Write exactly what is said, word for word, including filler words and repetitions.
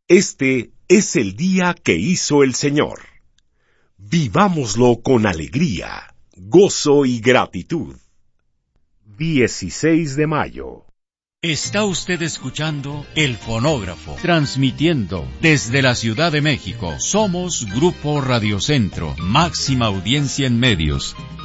Este es el día que hizo el Señor. Vivámoslo con alegría, gozo y gratitud. dieciséis de mayo. Está usted escuchando El Fonógrafo, transmitiendo desde la Ciudad de México. Somos Grupo Radio Centro, máxima audiencia en medios.